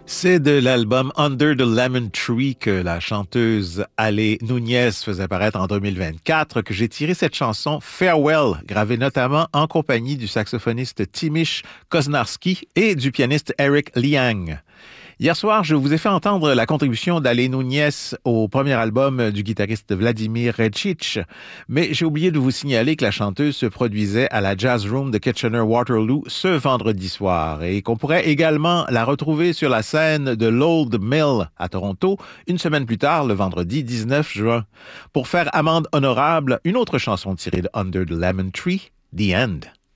C'est de l'album Under the Lemon Tree que la chanteuse Ale Núñez faisait paraître en 2024 que j'ai tiré cette chanson Farewell, gravée notamment en compagnie du saxophoniste Timish Koznarski et du pianiste Eric Liang. Hier soir, je vous ai fait entendre la contribution d'Ale Núñez au premier album du guitariste Vladimir Redchich, mais j'ai oublié de vous signaler que la chanteuse se produisait à la Jazz Room de Kitchener-Waterloo ce vendredi soir et qu'on pourrait également la retrouver sur la scène de l'Old Mill à Toronto une semaine plus tard, le vendredi 19 juin, pour faire amende honorable une autre chanson tirée de Under the Lemon Tree, The End.